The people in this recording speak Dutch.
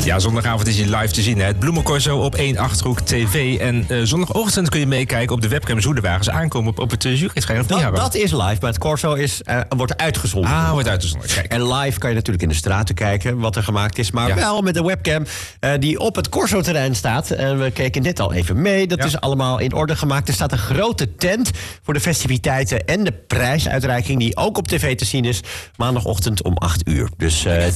Ja, zondagavond is hij live te zien. Hè? Het Bloemencorso op 1 Achterhoek TV. En zondagochtend kun je meekijken op de webcam hoe de wagens aankomen op het juryschijn. Dat is live, maar het Corso wordt uitgezonden. Wordt uitgezonden. Kijk. En live kan je natuurlijk in de straten kijken wat er gemaakt is. Maar wel met een webcam die op het Corso-terrein staat. En we keken net al even mee. Dat is allemaal in orde gemaakt. Er staat een grote tent voor de festiviteiten en de prijsuitreiking die ook op tv te zien is. Maandagochtend om 8 uur. Dus